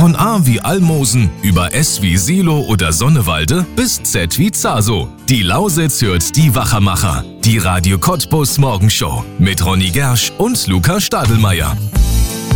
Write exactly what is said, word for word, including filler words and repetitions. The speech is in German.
Von A wie Almosen über S wie Silo oder Sonnewalde bis Z wie Zaso. Die Lausitz hört die Wachermacher. Die Radio Cottbus Morgenshow mit Ronny Gersch und Luca Stadelmeier.